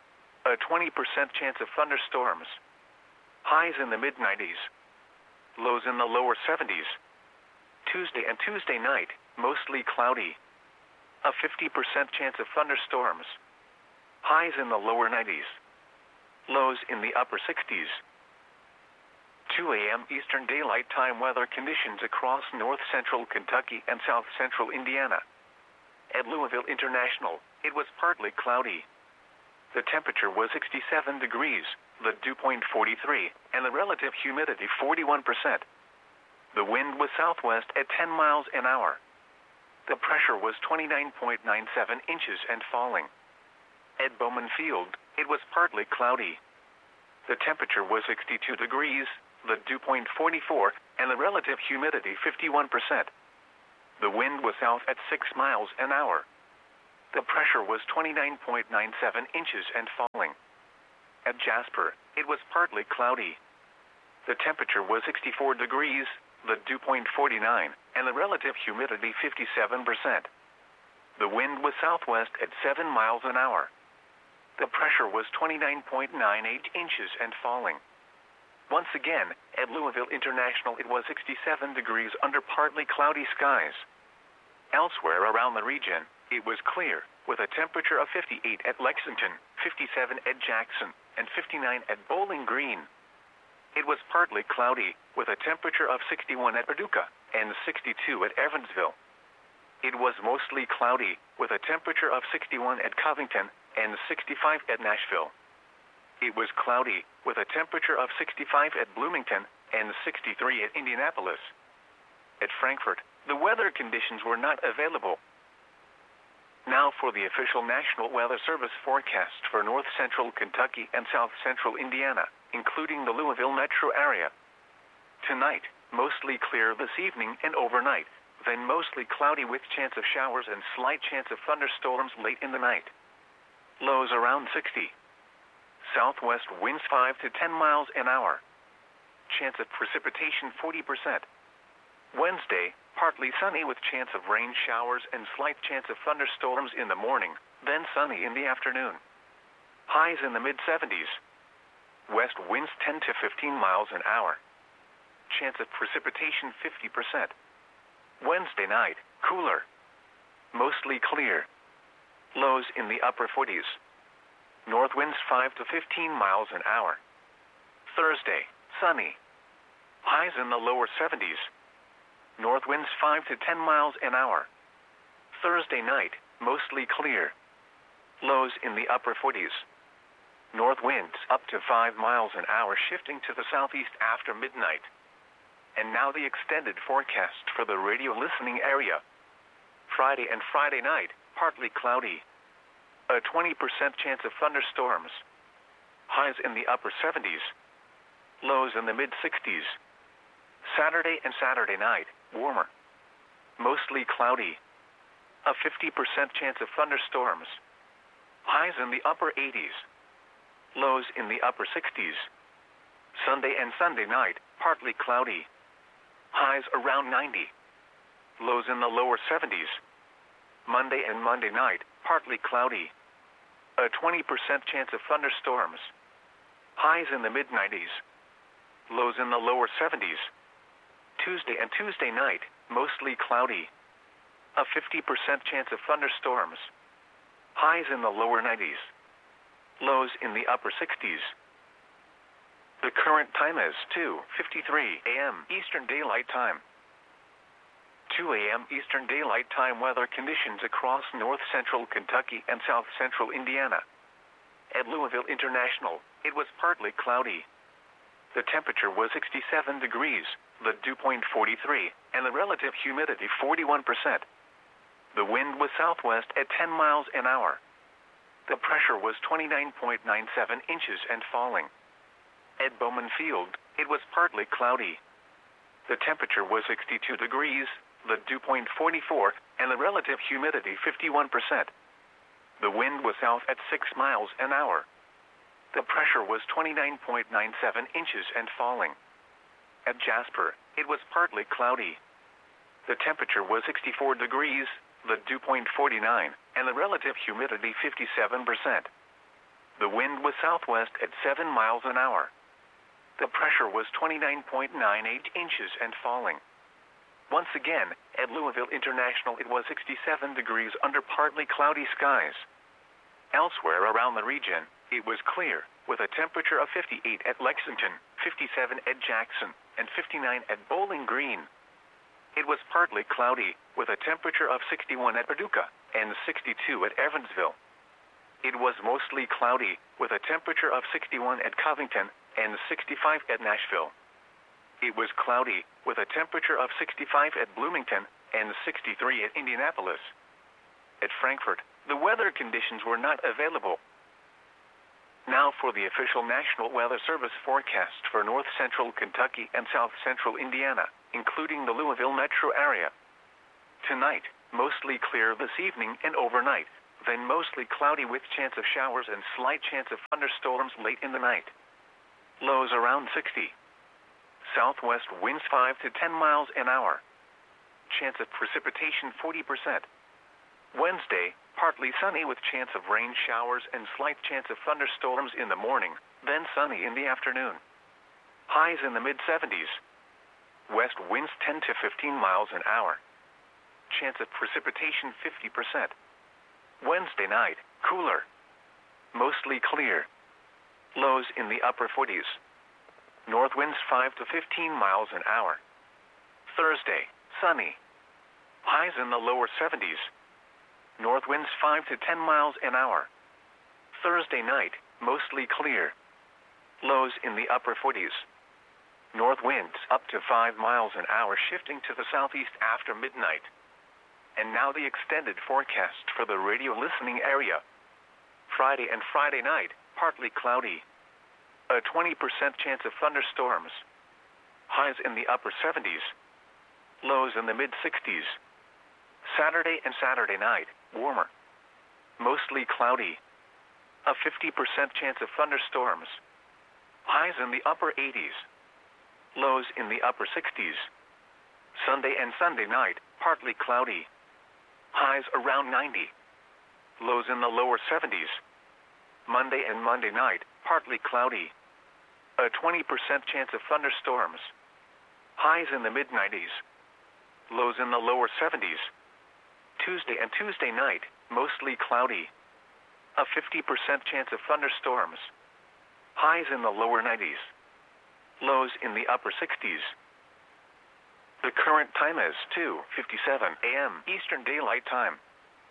A twenty percent chance of thunderstorms. Highs in the mid nineties. Lows in the lower seventies. Tuesday and Tuesday night, mostly cloudy. A fifty percent chance of thunderstorms. Highs in the lower nineties. Lows in the upper sixties. two a m Eastern Daylight Time weather conditions across north central Kentucky and south central Indiana. At Louisville International, it was partly cloudy. The temperature was sixty-seven degrees, the dew point forty-three, and the relative humidity forty-one percent. The wind was southwest at ten miles an hour. The pressure was twenty-nine point nine seven inches and falling. At Bowman Field, it was partly cloudy. The temperature was sixty-two degrees, the dew point forty-four, and the relative humidity fifty-one percent. The wind was south at six miles an hour. The pressure was twenty-nine point nine seven inches and falling. At Jasper, it was partly cloudy. The temperature was sixty-four degrees, the dew point forty-nine, and the relative humidity fifty-seven percent. The wind was southwest at seven miles an hour. The pressure was twenty-nine point nine eight inches and falling. Once again, at Louisville International it was sixty-seven degrees under partly cloudy skies. Elsewhere around the region, it was clear, with a temperature of fifty-eight at Lexington, fifty-seven at Jackson, and fifty-nine at Bowling Green. It was partly cloudy, with a temperature of sixty-one at Paducah and sixty-two at Evansville. It was mostly cloudy, with a temperature of sixty-one at Covington and sixty-five at Nashville. It was cloudy, with a temperature of sixty-five at Bloomington and sixty-three at Indianapolis. At Frankfort, the weather conditions were not available. Now for the official National Weather Service forecast for north central Kentucky and south central Indiana, including the Louisville metro area. Tonight, mostly clear this evening and overnight, then mostly cloudy with chance of showers and slight chance of thunderstorms late in the night. Lows around sixty. Southwest winds five to ten miles an hour. Chance of precipitation forty percent. Wednesday, partly sunny with chance of rain showers and slight chance of thunderstorms in the morning, then sunny in the afternoon. Highs in the mid seventies. West winds ten to fifteen miles an hour. Chance of precipitation fifty percent. Wednesday night, cooler. Mostly clear. Lows in the upper forties. North winds five to fifteen miles an hour. Thursday, sunny. Highs in the lower seventies. North winds five to ten miles an hour. Thursday night, mostly clear. Lows in the upper forties. North winds up to five miles an hour shifting to the southeast after midnight. And now the extended forecast for the radio listening area. Friday and Friday night, partly cloudy. A twenty percent chance of thunderstorms. Highs in the upper seventies. Lows in the mid sixties. Saturday and Saturday night, warmer. Mostly cloudy. A fifty percent chance of thunderstorms. Highs in the upper eighties. Lows in the upper sixties. Sunday and Sunday night, partly cloudy. Highs around ninety. Lows in the lower seventies. Monday and Monday night, partly cloudy. A twenty percent chance of thunderstorms. Highs in the mid nineties. Lows in the lower seventies. Tuesday and Tuesday night, mostly cloudy. A fifty percent chance of thunderstorms. Highs in the lower nineties. Lows in the upper sixties. The current time is two fifty-three a m Eastern Daylight Time. two a m Eastern Daylight Time weather conditions across north central Kentucky and south central Indiana. At Louisville International, it was partly cloudy. The temperature was sixty-seven degrees, the dew point forty-three, and the relative humidity forty-one percent. The wind was southwest at ten miles an hour. The pressure was twenty-nine point nine seven inches and falling. At Bowman Field, it was partly cloudy. The temperature was sixty-two degrees, the dew point forty-four, and the relative humidity fifty-one percent. The wind was south at six miles an hour. The pressure was twenty-nine point nine seven inches and falling. At Jasper, it was partly cloudy. The temperature was sixty-four degrees, the dew point forty-nine, and the relative humidity fifty-seven percent. The wind was southwest at seven miles an hour. The pressure was twenty-nine point nine eight inches and falling. Once again, at Louisville International it was sixty-seven degrees under partly cloudy skies. Elsewhere around the region, it was clear, with a temperature of fifty-eight at Lexington, fifty-seven at Jackson, and fifty-nine at Bowling Green. It was partly cloudy, with a temperature of sixty-one at Paducah and sixty-two at Evansville. It was mostly cloudy, with a temperature of sixty-one at Covington and sixty-five at Nashville. It was cloudy, with a temperature of sixty-five at Bloomington and sixty-three at Indianapolis. At Frankfort, the weather conditions were not available. Now for the official National Weather Service forecast for north central Kentucky and south central Indiana, including the Louisville metro area. Tonight, mostly clear this evening and overnight, then mostly cloudy with chance of showers and slight chance of thunderstorms late in the night. Lows around sixty. Southwest winds five to ten miles an hour. Chance of precipitation forty percent. Wednesday, partly sunny with chance of rain showers and slight chance of thunderstorms in the morning, then sunny in the afternoon. Highs in the mid seventies. West winds ten to fifteen miles an hour. Chance of precipitation fifty percent. Wednesday night, cooler. Mostly clear. Lows in the upper forties. North winds five to fifteen miles an hour. Thursday, sunny. Highs in the lower seventies. North winds five to ten miles an hour. Thursday night, mostly clear. Lows in the upper forties. North winds up to five miles an hour shifting to the southeast after midnight. And now the extended forecast for the radio listening area. Friday and Friday night, partly cloudy. A twenty percent chance of thunderstorms. Highs in the upper seventies. Lows in the mid sixties. Saturday and Saturday night, warmer. Mostly cloudy. A fifty percent chance of thunderstorms. Highs in the upper eighties. Lows in the upper sixties. Sunday and Sunday night, partly cloudy. Highs around ninety. Lows in the lower seventies. Monday and Monday night, partly cloudy. A twenty percent chance of thunderstorms. Highs in the mid nineties. Lows in the lower seventies. Tuesday and Tuesday night, mostly cloudy. A fifty percent chance of thunderstorms. Highs in the lower nineties. Lows in the upper sixties. The current time is two fifty-seven a m Eastern Daylight Time.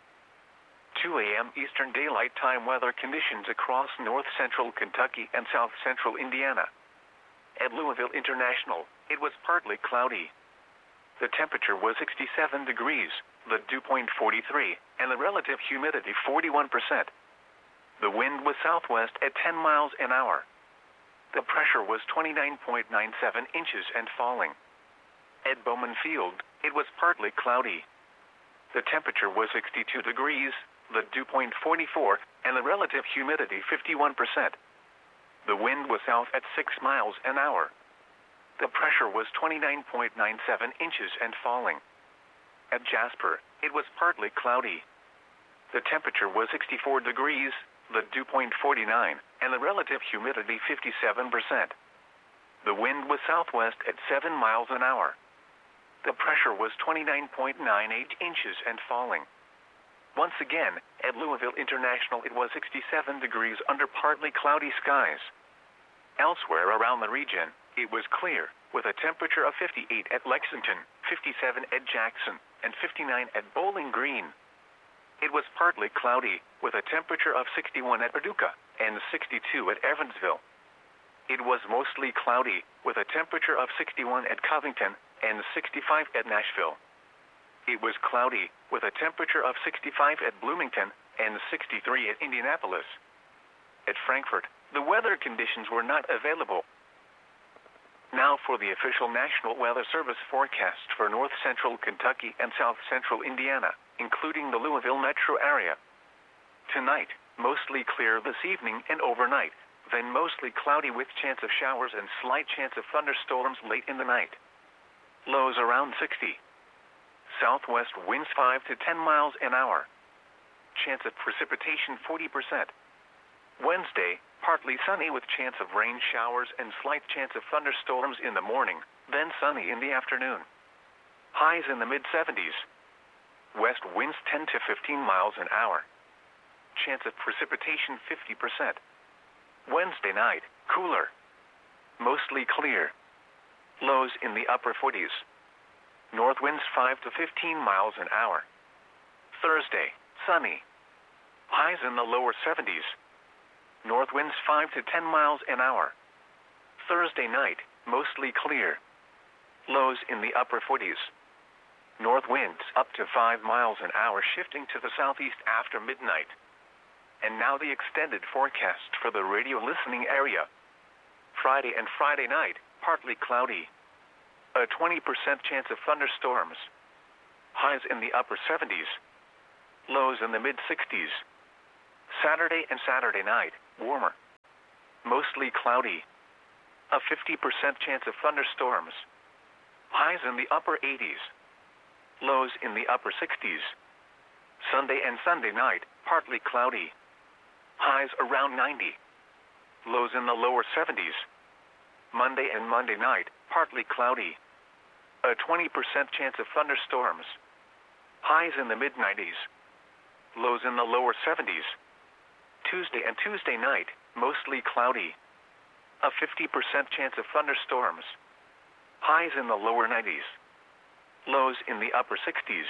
two a m Eastern Daylight Time weather conditions across north-central Kentucky and south-central Indiana. At Louisville International, it was partly cloudy. The temperature was sixty-seven degrees, the dew point forty-three, and the relative humidity forty-one percent. The wind was southwest at ten miles an hour. The pressure was twenty-nine point nine seven inches and falling. At Bowman Field, it was partly cloudy. The temperature was sixty-two degrees, the dew point forty-four, and the relative humidity fifty-one percent. The wind was south at six miles an hour. The pressure was twenty-nine point nine seven inches and falling. At Jasper, it was partly cloudy. The temperature was sixty-four degrees, the dew point forty-nine, and the relative humidity fifty-seven percent. The wind was southwest at seven miles an hour. The pressure was twenty-nine point nine eight inches and falling. Once again, at Louisville International it was sixty-seven degrees under partly cloudy skies. Elsewhere around the region, it was clear, with a temperature of fifty-eight at Lexington, fifty-seven at Jackson, and fifty-nine at Bowling Green. It was partly cloudy, with a temperature of sixty-one at Paducah, and sixty-two at Evansville. It was mostly cloudy, with a temperature of sixty-one at Covington, and sixty-five at Nashville. It was cloudy, with a temperature of sixty-five at Bloomington, and sixty-three at Indianapolis. At Frankfort, the weather conditions were not available. Now for the official National Weather Service forecast for north-central Kentucky and south-central Indiana, including the Louisville metro area. Tonight, mostly clear this evening and overnight, then mostly cloudy with chance of showers and slight chance of thunderstorms late in the night. Lows around sixty. Southwest winds five to ten miles an hour. Chance of precipitation forty percent. Wednesday, partly sunny with chance of rain showers and slight chance of thunderstorms in the morning, then sunny in the afternoon. Highs in the mid seventies. West winds ten to fifteen miles an hour. Chance of precipitation fifty percent. Wednesday night, cooler. Mostly clear. Lows in the upper forties. North winds five to fifteen miles an hour. Thursday, sunny. Highs in the lower seventies. North winds five to ten miles an hour. Thursday night, mostly clear. Lows in the upper forties. North winds up to five miles an hour shifting to the southeast after midnight. And now the extended forecast for the radio listening area. Friday and Friday night, partly cloudy. A twenty percent chance of thunderstorms. Highs in the upper seventies. lows in the mid sixties. Saturday and Saturday night, warmer. Mostly cloudy. A fifty percent chance of thunderstorms. Highs in the upper eighties. Lows in the upper sixties. Sunday and Sunday night, partly cloudy. Highs around ninety. Lows in the lower seventies. Monday and Monday night, partly cloudy. A twenty percent chance of thunderstorms. Highs in the mid nineties. Lows in the lower seventies. Tuesday and Tuesday night, mostly cloudy. A fifty percent chance of thunderstorms. Highs in the lower nineties. Lows in the upper sixties.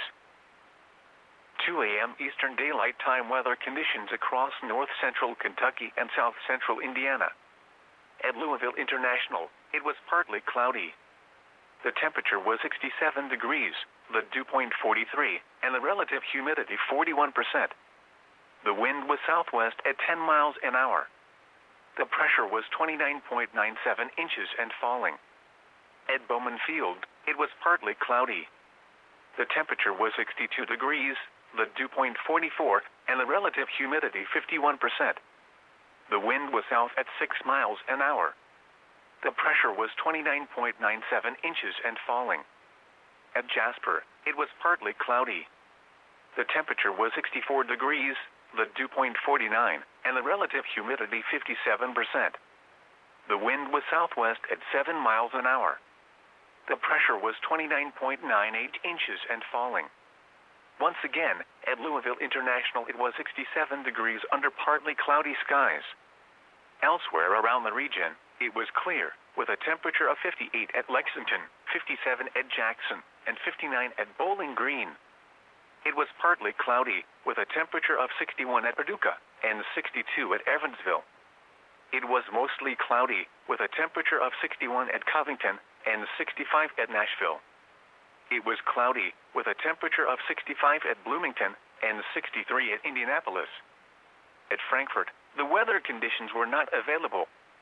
two a m Eastern Daylight Time weather conditions across north central Kentucky and south central Indiana. At Louisville International, it was partly cloudy. The temperature was sixty-seven degrees, the dew point forty-three, and the relative humidity forty-one percent. The wind was southwest at ten miles an hour. The pressure was twenty-nine point nine seven inches and falling. At Bowman Field, it was partly cloudy. The temperature was sixty-two degrees, the dew point forty-four, and the relative humidity fifty-one percent. The wind was south at six miles an hour. The pressure was twenty-nine point nine seven inches and falling. At Jasper, it was partly cloudy. The temperature was sixty-four degrees, the dew point forty-nine, and the relative humidity fifty-seven percent. The wind was southwest at seven miles an hour. The pressure was twenty-nine point nine eight inches and falling. Once again, at Louisville International it was sixty-seven degrees under partly cloudy skies. Elsewhere around the region, it was clear, with a temperature of fifty-eight at Lexington, fifty-seven at Jackson, and fifty-nine at Bowling Green. It was partly cloudy, with a temperature of sixty-one at Paducah, and sixty-two at Evansville. It was mostly cloudy, with a temperature of sixty-one at Covington, and sixty-five at Nashville. It was cloudy, with a temperature of sixty-five at Bloomington, and sixty-three at Indianapolis. At Frankfort, the weather conditions were not available.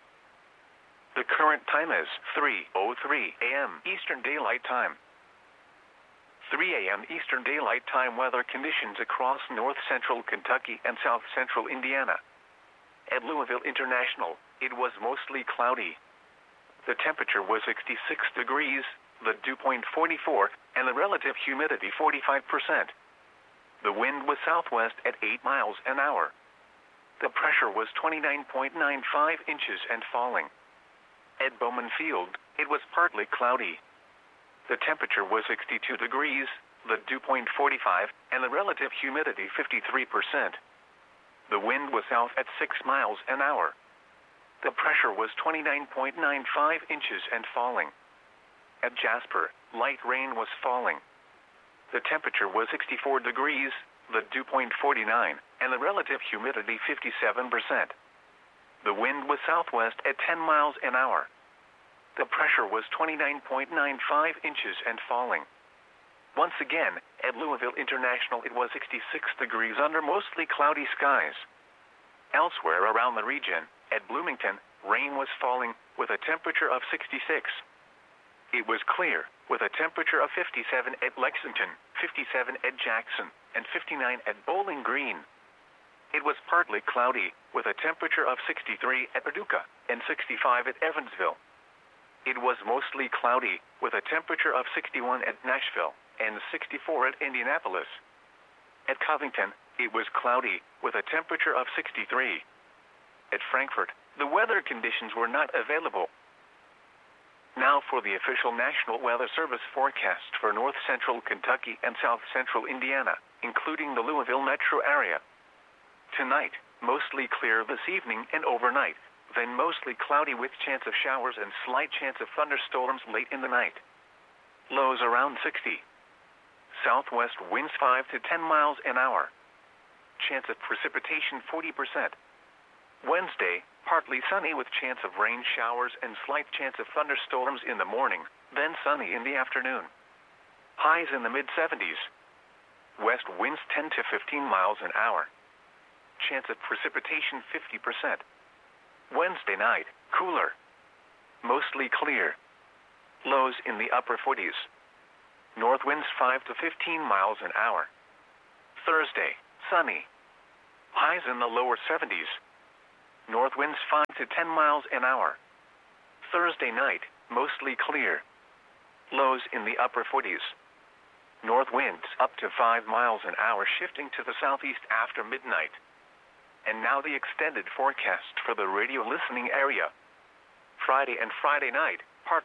The current time is three oh three a m Eastern Daylight Time. three a m Eastern Daylight Time weather conditions across north central Kentucky and south central Indiana. At Louisville International, it was mostly cloudy. The temperature was sixty-six degrees, the dew point forty-four, and the relative humidity forty-five percent. The wind was southwest at eight miles an hour. The pressure was twenty-nine point nine five inches and falling. At Bowman Field, it was partly cloudy. The temperature was sixty-two degrees, the dew point forty-five, and the relative humidity fifty-three percent. The wind was south at six miles an hour. The pressure was twenty-nine point nine five inches and falling. At Jasper, light rain was falling. The temperature was sixty-four degrees, the dew point forty-nine, and the relative humidity fifty-seven percent. The wind was southwest at ten miles an hour. The pressure was twenty-nine point nine five inches and falling. Once again, at Louisville International it was sixty-six degrees under mostly cloudy skies. Elsewhere around the region, at Bloomington, rain was falling, with a temperature of sixty-six. It was clear, with a temperature of fifty-seven at Lexington, fifty-seven at Jackson, and fifty-nine at Bowling Green. It was partly cloudy, with a temperature of sixty-three at Paducah, and sixty-five at Evansville. It was mostly cloudy, with a temperature of sixty-one at Nashville, and sixty-four at Indianapolis. At Covington, it was cloudy, with a temperature of sixty-three. At Frankfort, the weather conditions were not available. Now for the official National Weather Service forecast for north central Kentucky and south central Indiana, including the Louisville metro area. Tonight, mostly clear this evening and overnight, then mostly cloudy with chance of showers and slight chance of thunderstorms late in the night. Lows around sixty. Southwest winds five to ten miles an hour. Chance of precipitation forty percent. Wednesday, partly sunny with chance of rain showers and slight chance of thunderstorms in the morning, then sunny in the afternoon. Highs in the mid seventies. West winds ten to fifteen miles an hour. Chance of precipitation fifty percent. Wednesday night, cooler. Mostly clear. Lows in the upper forties. North winds five to fifteen miles an hour. Thursday, sunny. Highs in the lower seventies. North winds five to ten miles an hour. Thursday night, mostly clear. Lows in the upper forties. North winds up to five miles an hour, shifting to the southeast after midnight. And now the extended forecast for the radio listening area. Friday and Friday night,